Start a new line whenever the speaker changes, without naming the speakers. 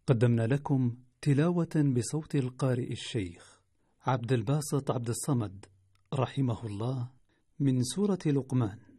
قدمنا لكم تلاوة بصوت القارئ الشيخ عبد الباسط عبد الصمد رحمه الله من سورة لقمان.